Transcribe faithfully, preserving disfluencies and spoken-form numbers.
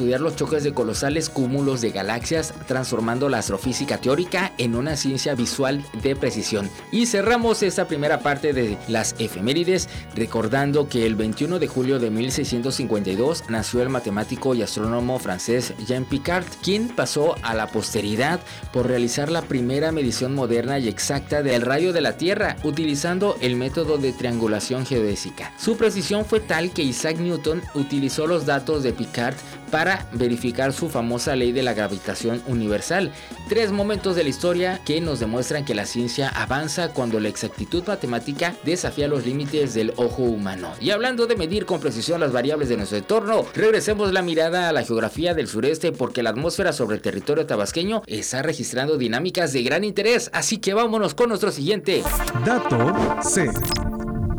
estudiar los choques de colosales cúmulos de galaxias, transformando la astrofísica teórica en una ciencia visual de precisión. Y cerramos esta primera parte de las efemérides recordando que el veintiuno de julio de mil seiscientos cincuenta y dos nació el matemático y astrónomo francés Jean Picard, quien pasó a la posteridad por realizar la primera medición moderna y exacta del radio de la Tierra, utilizando el método de triangulación geodésica. Su precisión fue tal que Isaac Newton utilizó los datos de Picard para verificar su famosa ley de la gravitación universal. Tres momentos de la historia que nos demuestran que la ciencia avanza cuando la exactitud matemática desafía los límites del ojo humano. Y hablando de medir con precisión las variables de nuestro entorno, regresemos la mirada a la geografía del sureste, porque la atmósfera sobre el territorio tabasqueño está registrando dinámicas de gran interés, así que vámonos con nuestro siguiente Dato C.